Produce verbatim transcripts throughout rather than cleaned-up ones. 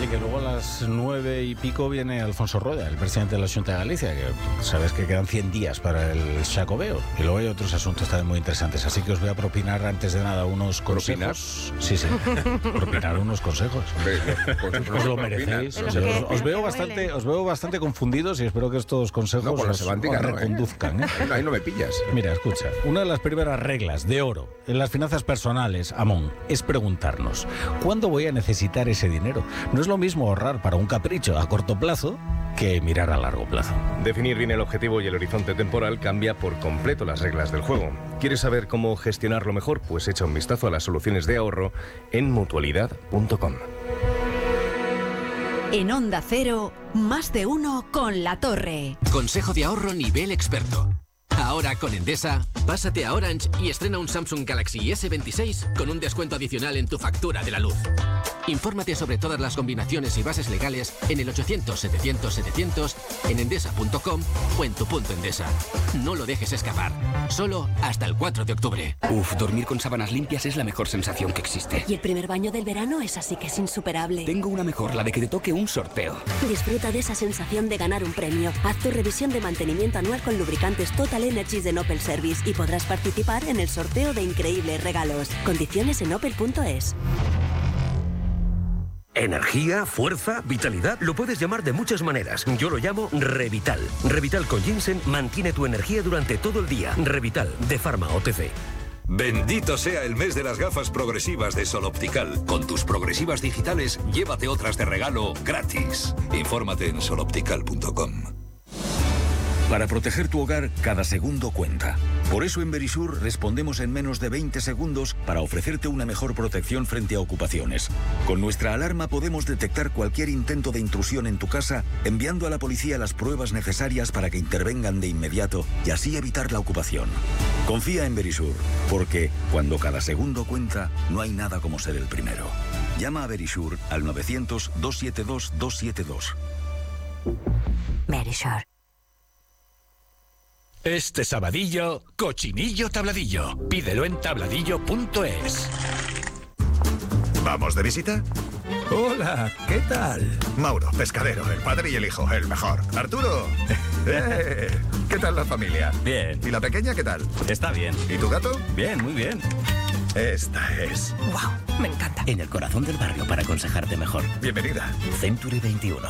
y que luego a las nueve y pico viene Alfonso Rueda, el presidente de la Xunta de Galicia, que sabes que quedan cien días para el Xacobeo. Y luego hay otros asuntos también muy interesantes. Así que os voy a propinar antes de nada unos consejos. ¿Propinar? Sí, sí. Propinar unos consejos. Os lo merecéis. O sea, os, os, veo bastante, os veo bastante confundidos y espero que estos consejos no, por la os, semántica, os no, reconduzcan. ¿eh? ¿eh? Ahí no me pillas. Mira, escucha. Una de las primeras reglas de oro en las finanzas personales, Amón, es preguntarnos ¿cuándo voy a necesitar ese dinero? No es lo mismo ahorrar para un capricho a corto plazo que mirar a largo plazo. Definir bien el objetivo y el horizonte temporal cambia por completo las reglas del juego. ¿Quieres saber cómo gestionarlo mejor? Pues echa un vistazo a las soluciones de ahorro en mutualidad punto com. En Onda Cero, más de uno con La Torre. Consejo de ahorro nivel experto. Ahora con Endesa, pásate a Orange y estrena un Samsung Galaxy ese veintiséis con un descuento adicional en tu factura de la luz. Infórmate sobre todas las combinaciones y bases legales en el ochocientos, setecientos, setecientos, en endesa punto com o en tu punto Endesa. No lo dejes escapar. Solo hasta el cuatro de octubre. Uf, dormir con sábanas limpias es la mejor sensación que existe. Y el primer baño del verano es así que es insuperable. Tengo una mejor, la de que te toque un sorteo. Disfruta de esa sensación de ganar un premio. Haz tu revisión de mantenimiento anual con lubricantes Total Energies de Opel Service y podrás participar en el sorteo de increíbles regalos. Condiciones en opel punto es. Energía, fuerza, vitalidad, lo puedes llamar de muchas maneras. Yo lo llamo Revital. Revital con ginseng mantiene tu energía durante todo el día. Revital, de Pharma O T C. Bendito sea el mes de las gafas progresivas de Sol Optical. Con tus progresivas digitales, llévate otras de regalo gratis. Infórmate en sol optical punto com. Para proteger tu hogar, cada segundo cuenta. Por eso en Verisur respondemos en menos de veinte segundos para ofrecerte una mejor protección frente a ocupaciones. Con nuestra alarma podemos detectar cualquier intento de intrusión en tu casa, enviando a la policía las pruebas necesarias para que intervengan de inmediato y así evitar la ocupación. Confía en Verisur, porque cuando cada segundo cuenta, no hay nada como ser el primero. Llama a Verisur al novecientos, doscientos setenta y dos, doscientos setenta y dos. Verisur. Este sabadillo, cochinillo tabladillo. Pídelo en tabladillo punto es. ¿Vamos de visita? Hola, ¿qué tal? Mauro, pescadero, el padre y el hijo, el mejor. Arturo, eh, ¿qué tal la familia? Bien. ¿Y la pequeña qué tal? Está bien. ¿Y tu gato? Bien, muy bien. Esta es. Wow, me encanta. En el corazón del barrio para aconsejarte mejor. Bienvenida. Century veintiuno.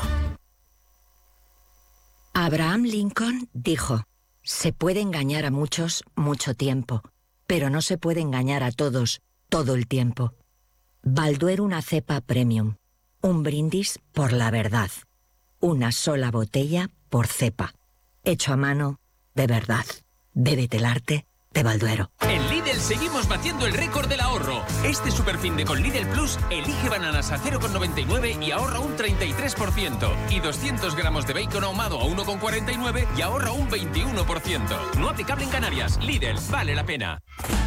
Abraham Lincoln dijo: se puede engañar a muchos mucho tiempo, pero no se puede engañar a todos todo el tiempo. Balduero una cepa premium. Un brindis por la verdad. Una sola botella por cepa. Hecho a mano de verdad. Bébete el arte de Balduero. En Lidl seguimos batiendo el récord del ahorro. Este superfinde con Lidl Plus elige bananas a cero coma noventa y nueve y ahorra un treinta y tres por ciento. Y doscientos gramos de bacon ahumado a uno coma cuarenta y nueve y ahorra un veintiuno por ciento. No aplicable en Canarias. Lidl, vale la pena.